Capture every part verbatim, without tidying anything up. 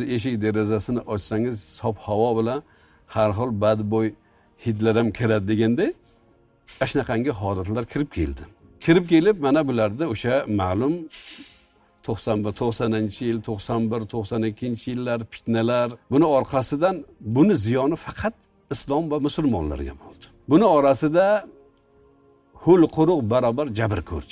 eshik derazasini ochsangiz sof havo bilan har xil badbo'y hidlar ham kiradi deganda ashnaqangi holatlar kirib keldi. Kirib kelib mana bularda o'sha ma'lum to'qson bir to'qsoninchi yil, to'qson bir to'qson ikkinchi yillar fitnalar, buni orqasidan buni ziyoni faqat islom va musulmonlarga bo'ldi. Buni orasida hul quruq barobar jabr ko'rdi.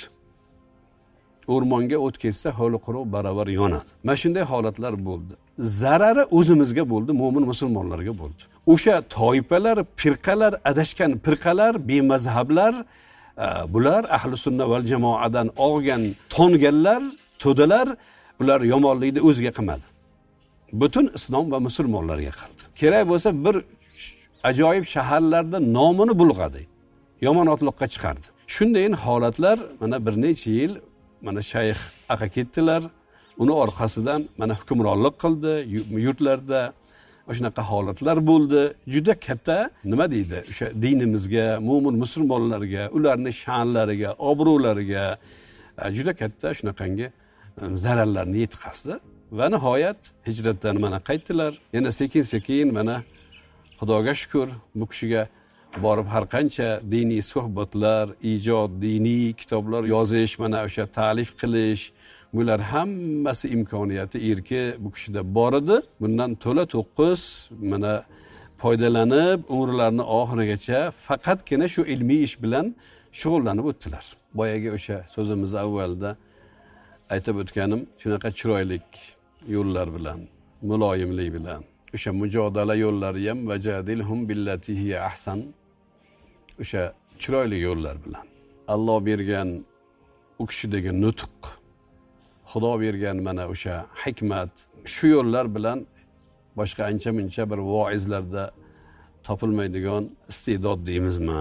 O'rmonga o't ketsa hul quruq barobar yonadi. Mana shunday holatlar bo'ldi. Zarari o'zimizga bo'ldi, mo'min musulmonlarga bo'ldi. O'sha toifalar, firqalar, adashgan firqalar, bemazhablar, bular ahli sunna val jamoadan olgan tonganlar, to'dalar, ular yomonlikni o'ziga qilmadi. Butun islom va musulmonlarga qildi. Kerak bo'lsa bir ajoyib shaharlarda nomini bulg'adi. Yomon otliqqa chiqardi. Shunday holatlar mana bir necha yil mana shayx aka ketdilar. Uni orqasidan mana hukmronlik qildi, yurtlarda o'shanaqa holatlar bo'ldi. Juda katta nima deydi? O'sha dinimizga, mo'min musulmonlarga, ularning sha'nlariga, obro'lariga juda katta shunaqangi zararlarni yetkazdi. Va nihoyat hijratdan mana qaytdilar. Yana sekin-sekin mana Xudoga shukr, bu kishiga borib har qancha diniy suhbatlar, ijod, diniy kitoblar yozish, mana o'sha ta'lif qilish, bular hammasi imkoniyati erki bu kishida bor edi. Bundan to'la to'qqiz mana foydalanib, umrlarini oxirigacha faqatgina shu ilmiy ish bilan shug'ullanib o'tdilar. Boyaga o'sha so'zimiz avvalda aytib o'tganim, shunaqa chiroylik yo'llar bilan, muloyimlik bilan, o'sha mujodala yo'llari ham vajadilhum billati hiya ahsan, o'sha chiroyli yo'llar bilan Alloh bergan u kishidagi nutq, Xudo bergan mana o'sha hikmat, shu yo'llar bilan boshqa ancha-muncha bir voizlarda topilmaydigan iste'dod deymizmi?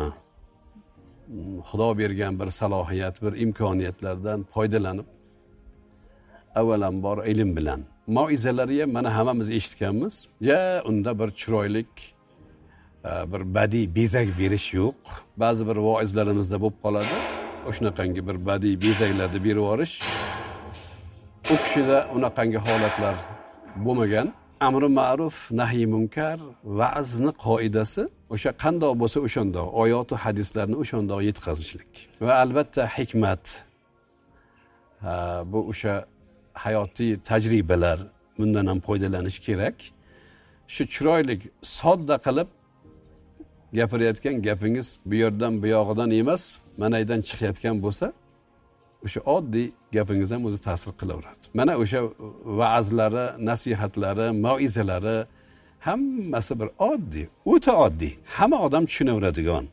Xudo bergan bir salohiyat, bir imkoniyatlardan foydalanib avvalambor ilm bilan mauizalari ham mana hammamiz eshitganmiz. Ja, unda bir chiroylik bir badiiy bezak berish yo'q. Ba'zi bir voizlarimizda bo'lib qoladi. O'shunaqangi bir badiiy bezaklarni berib yorish. U kishida unaqangi holatlar bo'lmagan. Amri ma'ruf, nahy munkar, va'zni qoidasi o'sha qandoq bo'lsa o'shandoq, oyat va hadislarni o'shandoq yetkazishlik. Va albatta hikmat. Bu o'sha hayotiy tajribalar, bundan ham foydalanish kerak. Shu chiroylik sodda qilib gapirayotgan gapingiz bu yerdan bu yog'idan emas, manaydan chiqayotgan bo'lsa, o'sha oddiy gapingiz ham o'zi ta'sir qilaveradi. Mana o'sha va'zlari, nasihatlari, mauizalari hammasi bir oddiy, o'ta oddiy, hamma odam tushunaveradigan.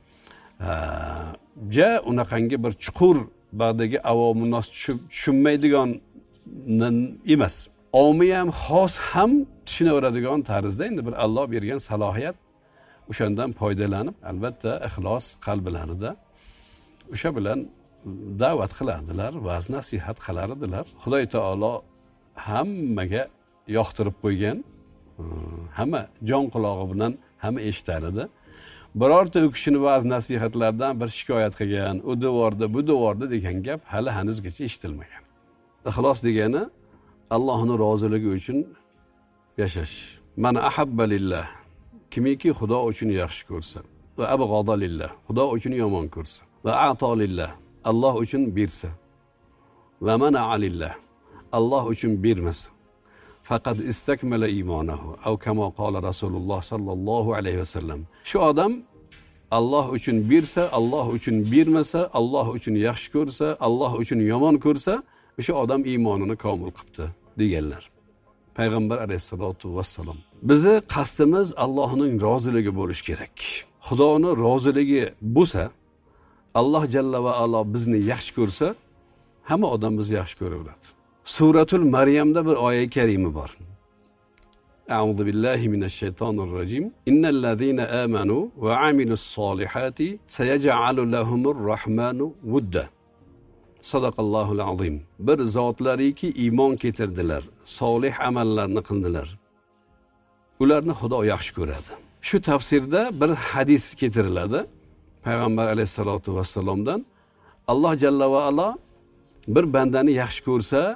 Ja unaqangi bir chuqur bag'dagi avomi nos tushunmaydigan emas. Omi ham, xos ham tushunaveradigan tarzda endi bir Alloh bergan salohiyat, o'shandan foydalanib, albatta ixlos qalblarida o'sha bilan da'vat qilardilar, va'z nasihat qilar edilar. Xudo taolo hammaga yoqtirib qo'ygan, hamma jon qulog'i bilan hamma eshitar edi. Birorta u kishini va'z nasihatlardan bir shikoyat qilgan, u devorda, bu devorda degan gap hali hanuzgacha eshitilmagan. Ixlos degani Allohning roziligi uchun yashash. Man ahabba lillah, kimiki Xudo uchun yaxshi ko'rsa, va abg'ada lillah, Xudo uchun yomon ko'rsa, va a'to lillah, Alloh uchun bersa, va mana'a lillah, Alloh uchun bermasa, faqat istakmala iymonahu, aw kama qala Rasululloh sallallohu alayhi vasallam. Shu odam Alloh uchun bersa, Alloh uchun bermasa, Alloh uchun yaxshi ko'rsa, Alloh uchun yomon ko'rsa, o'sha odam iymonini komil qilibdi deganlar. Payg'ambar alayhisolatu vassalom. Bizi qasdimiz Allohning roziligi bo'lish kerak. Xudoning roziligi bo'lsa, Alloh jalla va alo bizni yaxshi ko'rsa, hamma odam bizni yaxshi ko'raveradi. Suratul Maryamda bir oyat karima bor. A'udhu billahi minash shaytonir rojim. Innal ladzina amanu va amilus solihati sayaj'alu lahumur rahmanu wudda. Sadaqallohul azim. Bir zotlariki iymon keltirdilar, solih amallarni qildilar. Ularni Xudo yaxshi ko'radi. Shu tafsirda bir hadis keltiriladi. Payg'ambar alayhisolatu vassalomdan, Alloh jalla va alo bir bandani yaxshi ko'rsa,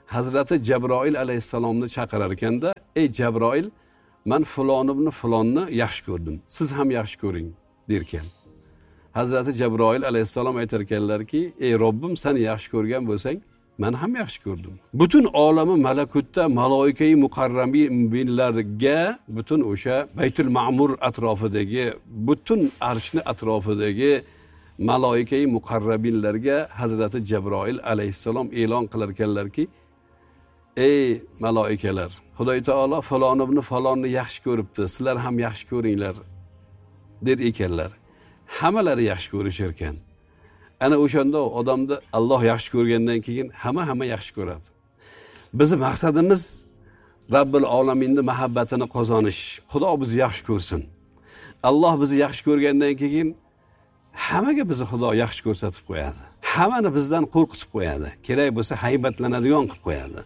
Hazrati Jabroil alayhissalomni chaqirar ekanda, ey Jabroil, men falon ibn falonni yaxshi ko'rdim. Siz ham yaxshi ko'ring derkan. Hazrati Jabroil alayhissalom aytar ekanlarki, ey Robbim, sen yaxshi ko'rgan bo'lsang, men ham yaxshi ko'rdim. Butun olami malakutda maloika-i muqarrabinlarga, butun o'sha Baytul Ma'mur atrofidagi, butun arshni atrofidagi maloika-i muqarrabinlarga Hazrati Jabroil alayhissalom e'lon qilar ekanlarki, ey maloikalar, Xudoy taolo falon ibn falonni yaxshi ko'ribdi, sizlar ham yaxshi ko'ringlar der ekanlar. Hammalari yaxshi ko'rishar ekan. Ana o'shanda odamni Alloh yaxshi ko'rgandan keyin hamma hamma yaxshi ko'radi. Bizning maqsadimiz Robbil olaminning muhabbatini qozonish. Xudo bizni yaxshi ko'rsin. Alloh bizni yaxshi ko'rgandan keyin hammaga bizni Xudo yaxshi ko'rsatib qo'yadi. Hammani bizdan qo'rqitib qo'yadi. Kerak bo'lsa haybatlanadigan qilib qo'yadi.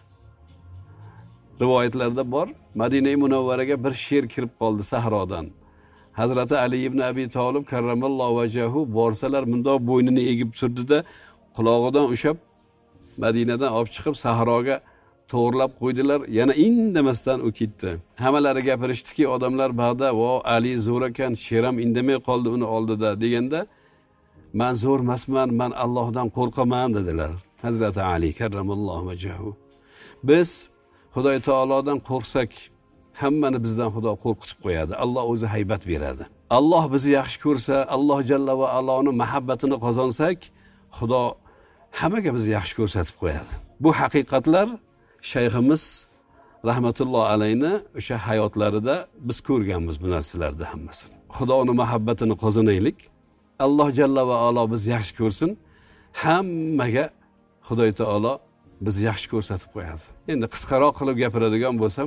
Rivoyatlarda bor, Madina-i Munawvaraga bir sher kirib qoldi sahrodan. Hazrati Ali ibn Abi Talib karramallohu vajhahu borsalar bundoq bo'ynini egib turdi-da, qulog'idan ushab Madinadan olib chiqib sahroga to'g'rilab qo'ydilar. Yana indamasdan u ketdi. Hammalari gapirishdiki, odamlar ba'da "Vo, Ali zo'r ekan, sheram indamay qoldi uni oldida" deganda, "Men zo'r emasman, men Allohdan qo'rqaman" dedilar. Hazrati Ali karramallohu vajhahu. Biz Xudoy taolodan qo'rqsak, hammani bizdan Xudo qo'rqitib qo'yadi. Alloh o'zi haybat beradi. Alloh bizni yaxshi ko'rsa, Alloh jalla va aloning muhabbatini qozonsak, Xudo hammaga bizni yaxshi ko'rsatib qo'yadi. Bu haqiqatlar shayximiz rahmatulloh alayni o'sha hayotlarida biz ko'rganmiz bu narsalarni hammasini. Xudoning muhabbatini qozonaylik. Alloh jalla va alo bizni yaxshi ko'rsin. Hammaga Xudoy taolo bizni yaxshi ko'rsatib qo'yadi. Endi qisqaroq qilib gapiradigan bo'lsam,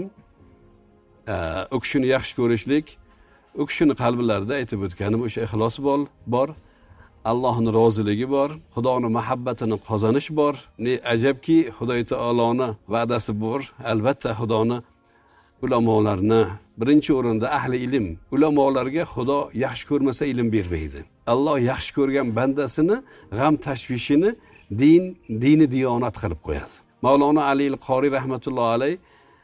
u kishini yaxshi ko'rishlik, u kishini qalblarida aytib o'tganim o'sha ixlos bor, bor, Allohning roziligi bor, Xudoning muhabbatini qozonish bor. Ne ajabki, Xudoy taoloning va'dasi bor. Albatta Xudoni ulamolarni birinchi o'rinda ahli ilm, ulamolarga Xudo yaxshi ko'rmasa ilm bermaydi. Alloh yaxshi ko'rgan bandasini g'am tashvishini din, dini diyonat qilib qo'yadi. Mavlono Ali al-Qori rahmatullohi alayh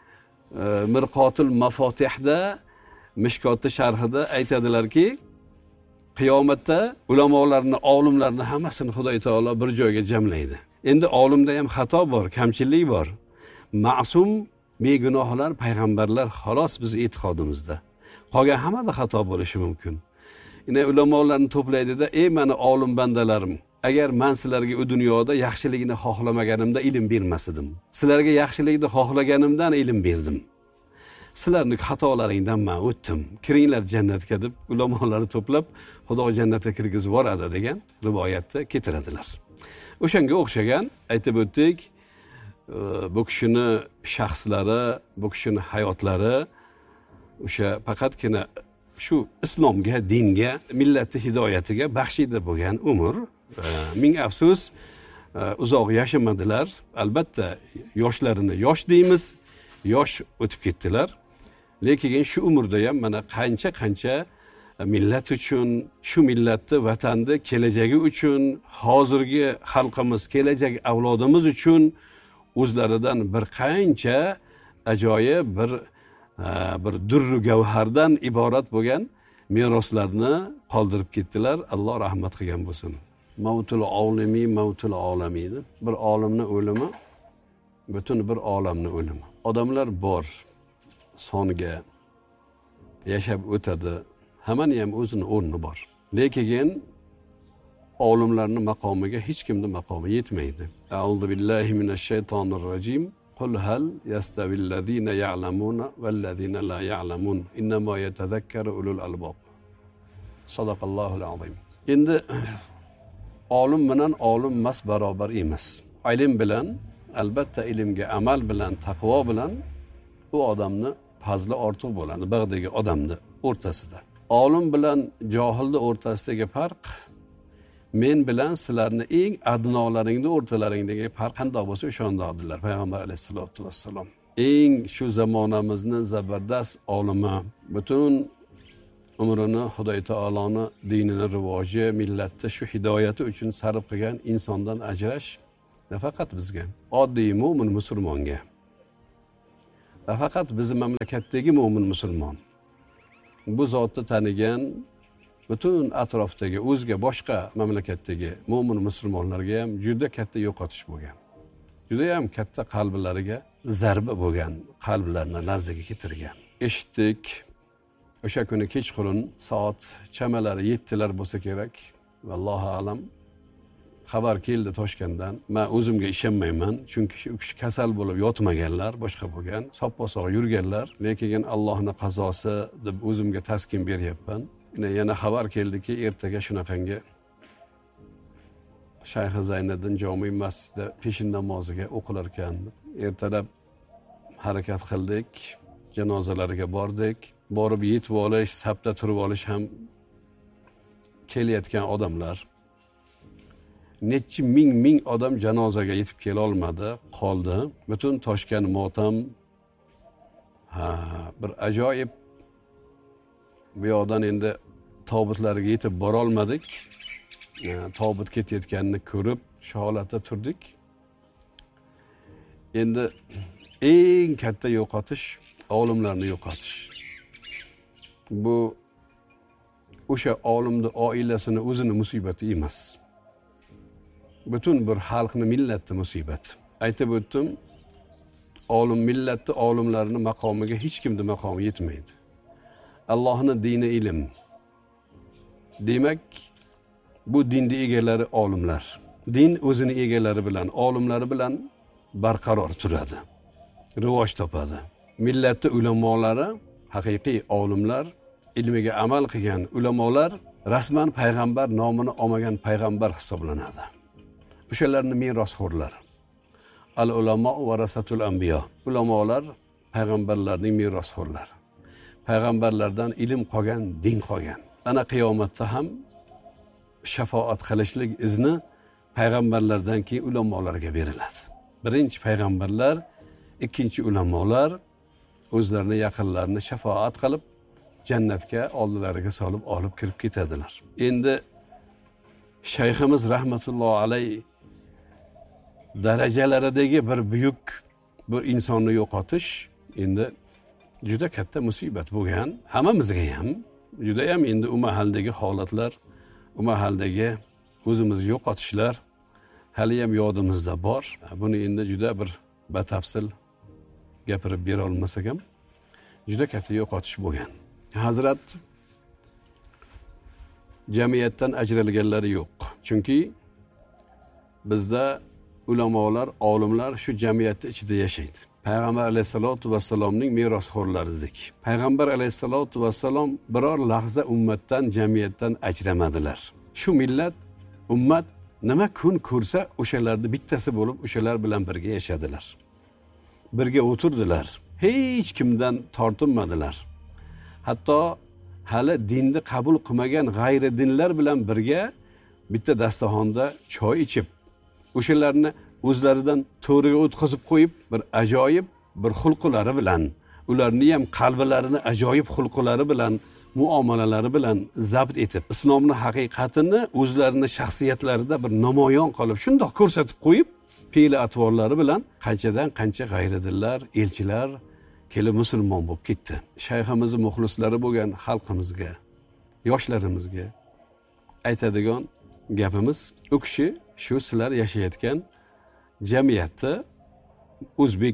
Mirqotul Mafatihda, Mishkotda sharhida aytadilarki, qiyomatda ulamolarni, olimlarni hammasini Xudoy taolo bir joyga jamlaydi. Endi olimda ham xato bor, kamchilik bor. Ma'sum, begunohlar, payg'ambarlar xolos biz e'tiqodimizda. Qolgan hammada xato bo'lishi mumkin. Ina ulamolarni to'playdida, ey meni olim bandalarim, agar men sizlarga u dunyoda yaxshilikni xohlamaganimda ilm bermasdim. Sizlarga yaxshilikni xohlaganimdan ilm berdim. Sizlarning xatolaringdan men o'tdim. Kiringlar jannatga deb ulamolarni to'plab Xudo jannatga kirgizib boradi degan rivoyatda keltiradilar. O'shanga o'xshagan aytib o'tdik, bu kishini shaxslari, bu kishini hayotlari o'sha faqatgina shu islomga, dinga, millatning hidoyatiga baxshida bo'lgan umr. Ming afsus, uzoq yashamadilar. Albatta yoshlarini yosh deymiz, yosh o'tib ketdilar. Lekin shu umrda ham mana qancha-qancha millat uchun, shu millatni, vatanni kelajagi uchun, hozirgi xalqimiz, kelajak avlodimiz uchun o'zlaridan bir qancha ajoyib bir bir durru gavhardan iborat bo'lgan meroslarni qoldirib ketdilar. Alloh rahmat qilgan bo'lsin. Mavtul olimi, mavtul olamiydi. Bir olimning o'limi, butun bir olamning o'limi. Odamlar bor, songa yashab o'tadi. Hammani ham o'zining o'rni bor. Lekin olimlarning maqomiga hech kimning maqomi yetmaydi. A'udhu billahi minash shaytonir rojim. Qul hal yastavillazina ya'lamuna vallazina la ya'lamun. Innama yatazakkaru ulul albab. Sadaqallohul azim. Endi olim bilan olim emas barobar emas. Ilm bilan, albatta ilmga amal bilan, taqvo bilan u odamni fazli ortiq bo'ladi, bag'dagi odamni o'rtasida. Olim bilan johilni o'rtasidagi farq men bilan sizlarni eng adnolaringni o'rtalaringdagi farq qanday bo'lsa o'shandaqdilar payg'ambar alayhisolatu vassalom. Eng shu zamonamizning zabardast olimi, butun umrini Xudoy taoloni dinini rivoji, millatni shu hidoyati uchun sarf qilgan insondan ajrash nafaqat bizga, oddiy mo'min musulmonga, nafaqat bizni mamlakatdagi mo'min musulmon, bu zotni tanigan butun atrofdagi o'zga boshqa mamlakatdagi mo'min musulmonlarga ham juda katta yo'qotish bo'lgan. Juda ham katta qalblariga zarba bo'lgan, qalblarini larzaga keltirgan. Eshitdik, o'sha kuni kechqurun soat chamalari yettilar bo'lsa kerak, vallohu alam, xabar keldi Toshkentdan. Men o'zimga ishonmayman, chunki u kishi kasal bo'lib yotmaganlar, boshqa bo'lgan, soppa-sog' yurganlar, lekin Allohning qazosi deb o'zimga taskin beryapman. Yana xabar keldiki, ertaga shunaqangi Shayx Zayniddin jome masjidida peshin namoziga o'qilar ekan. Ertalab harakat qildik, janozalariga bordik. Borib yetib olish, safda turib olish ham kelayotgan odamlar. Necha ming ming odam janozaga yetib kela olmadi, qoldi. Butun Toshkent motam. Ha, bir ajoyib. Bu yoqdan endi tobutlariga yetib bora olmadik. Yani, tobut ketayotganini ko'rib, shu holatda turdik. Endi eng katta yo'qotish olimlarni yo'qotish. Bu o'sha olimning oilasini o'zini musibati emas. Butun bir xalqni, millatni musibati. Aytib o'tdim, olim millatni olimlarining maqomiga hech kimning maqomi yetmaydi. Allohning dini ilm. Demak, bu dinni egalari olimlar. Din o'zini egalari bilan, olimlari bilan barqaror turadi, rivoj topadi. Millatni ulamolari, haqiqiy olimlar, ilmiga amal qilgan ulamolar rasman payg'ambar nomini olmagan payg'ambar hisoblanadi. O'shalarning merosxo'rlari. Al-ulamo varasatul anbiyo. Ulamolar payg'ambarlarning merosxo'rlari. Payg'ambarlardan ilm qolgan, din qolgan. Ana qiyomatda ham shafaat qilishlik izni payg'ambarlardan keyin ulamolarga beriladi. Birinchi payg'ambarlar, ikkinchi ulamolar o'zlarini yaqinlarini shafaat qilib jannatga oldilariga solib olib kirib ketadilar. Endi shayximiz rahmatullohi alayhi darajalaridagi bir buyuk bir insonni yo'qotish endi juda katta musibat bo'lgan. Hammamizga ham juda ham endi u mahaldagi holatlar, u mahaldagi o'zimizni yo'qotishlar hali ham yodimizda bor. Buni endi juda bir batafsil gapirib bera olmasak ham juda katta yo'qotish bo'lgan. Hazrat jamiyatdan ajralganlari yo'q. Chunki bizda ulamolar, olimlar shu jamiyatning ichida yashaydi. Payg'ambar alayhisolatu vassalomning merosxo'rlaridik. Payg'ambar alayhisolatu vassalom biror lahza ummatdan, jamiyatdan ajramadilar. Shu millat, ummat nima kun ko'rsa, o'shalarni bittasi bo'lib, o'shalar bilan birga yashadilar. Birga o'tirdilar. Hech kimdan tortinmadilar. Hatto hali dinni qabul qilmagan g'ayri dinlar bilan birga bitta dasturxonda choy ichib, o'shalarni o'zlaridan to'riga o'tkazib qo'yib, bir ajoyib bir xulqlari bilan, ularni ham qalblarini ajoyib xulqlari bilan, muomalalari bilan zabt etib, islomning haqiqatini o'zlarini shaxsiyatlarida bir namoyon qilib, shundoq ko'rsatib qo'yib, fe'l atvorlari bilan qanchadan qancha g'ayridinlar, elchilar kelib musulmon bo'lib ketdi. Shayximiz muxlislari bo'lgan xalqimizga, yoshlarimizga aytadigan gapimiz, u kishi shu sizlar yashayotgan jamiyatda o'zbek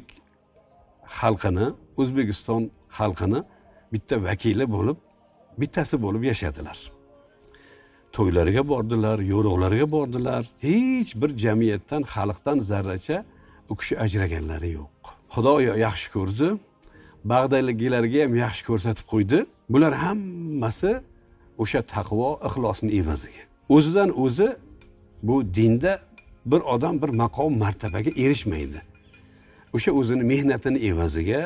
xalqini, O'zbekiston xalqini bitta vakili bo'lib, bittasi bo'lib yashadilar. To'ylariga bordilar, yo'roqlariga bordilar. Hech bir jamiyatdan, xalqdan zarracha u kishi ajraganlari yo'q. Xudo yaxshi ko'rdi, bag'dayliklarga ham yaxshi ko'rsatib qo'ydi. Bular hammasi o'sha taqvo, ixlosning evaziga. O'zidan o'zi bu dinda bir odam bir maqom martabaga erishmaydi. O'sha o'zini mehnatini evaziga,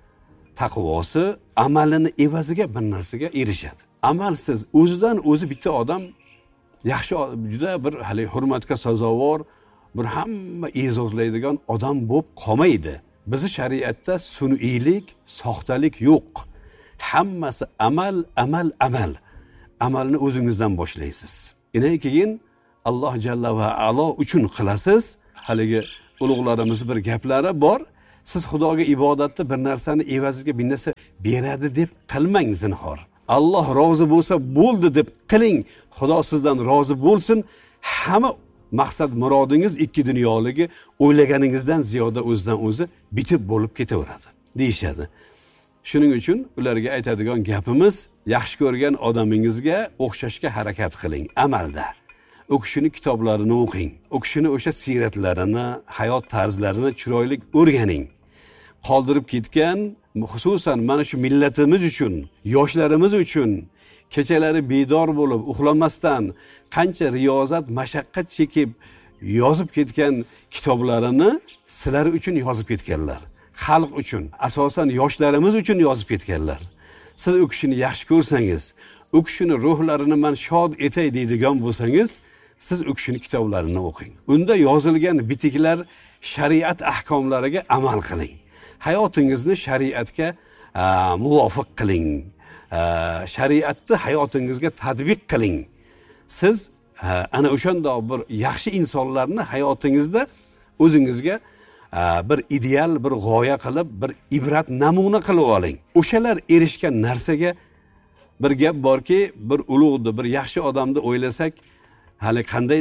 taqvosi, amalini evaziga bir narsaga erishadi. Amalsiz o'zidan o'zi bitta odam yaxshi, juda bir hali hurmatga sazovor, bir hamma e'zozlaydigan odam bo'lib qolmaydi. Bizi shariatda sun'iylik, soxtalik yo'q. Hammasi amal, amal, amal. Amalni o'zingizdan boshlaysiz. Undan keyin Alloh jalla va alo uchun qilasiz. haligi ulug'larimiz bir gaplari bor. Siz Xudoga ibodatda bir narsani evaziga bir narsa beradi deb qilmang zinhor. Alloh rozi bo'lsa bo'ldi deb qiling. Xudo sizdan rozi bo'lsin. Hamma maqsad murodingiz ikki dunyoligi o'ylaganingizdan ziyoda o'zidan o'zi bitib bo'lib ketaveradi deyshadi. Shuning uchun ularga aytadigan gapimiz, yaxshi ko'rgan odamingizga o'xshashga harakat qiling amalda. U kishining kitoblarini o'qing. U kishining o'sha siyratlarini, hayot tarzlarini chiroyli o'rganing. Qoldirib ketgan, xususan mana shu millatimiz uchun, yoshlarimiz uchun kechalari bedor bo'lib, uxlamasdan qancha riyozat, mashaqqat chekib yozib ketgan kitoblarini sizlar uchun yozib ketganlar. Xalq uchun, asosan yoshlarimiz uchun yozib ketganlar. Siz u kishini yaxshi ko'rsangiz, u kishini ruhlarini men shod etay deydigan bo'lsangiz, siz u kishini kitoblarini o'qing. Unda yozilgan bitiklar shariat ahkomlariga amal qiling. Hayotingizni shariatga muvofiq qiling. Shariatni hayotingizga tatbiq qiling. Siz ana o'shandoq bir yaxshi insonlarni hayotingizda o'zingizga bir ideal, bir g'oya qilib, bir ibrat namuna qilib oling. O'shalar erishgan narsaga bir gap borki, bir ulug'ni, bir yaxshi odamni o'ylasak, hali qanday